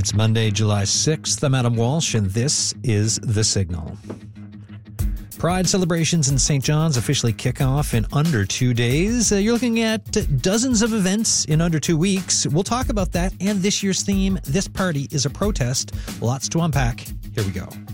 It's Monday, July 6th. I'm Adam Walsh, and this is The Signal. Pride celebrations in St. John's officially kick off in under 2 days. You're looking at dozens of events in under 2 weeks. We'll talk about that and this year's theme, This Party is a Protest. Lots to unpack. Here we go.